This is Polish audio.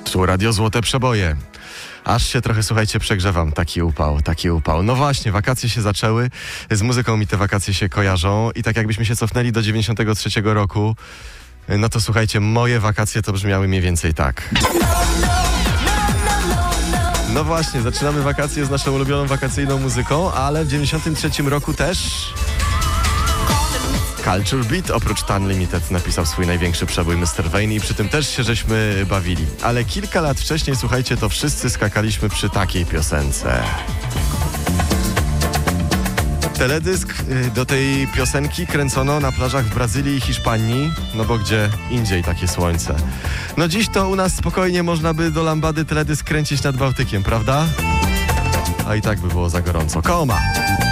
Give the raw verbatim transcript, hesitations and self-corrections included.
Tu Radio Złote Przeboje. Aż się trochę, słuchajcie, przegrzewam. Taki upał, taki upał. No właśnie, wakacje się zaczęły. Z muzyką mi te wakacje się kojarzą. I tak jakbyśmy się cofnęli do dziewięćdziesiątego trzeciego roku, no to słuchajcie, moje wakacje to brzmiały mniej więcej tak. No właśnie, zaczynamy wakacje z naszą ulubioną wakacyjną muzyką, ale w dziewięćdziesiątym trzecim roku też Culture Beat oprócz Tan Limited napisał swój największy przebój mister Wayne i przy tym też się żeśmy bawili. Ale kilka lat wcześniej, słuchajcie, to wszyscy skakaliśmy przy takiej piosence. Teledysk do tej piosenki kręcono na plażach w Brazylii i Hiszpanii, no bo gdzie indziej takie słońce. No dziś to u nas spokojnie można by do lambady teledysk kręcić nad Bałtykiem, prawda? A i tak by było za gorąco. Koma!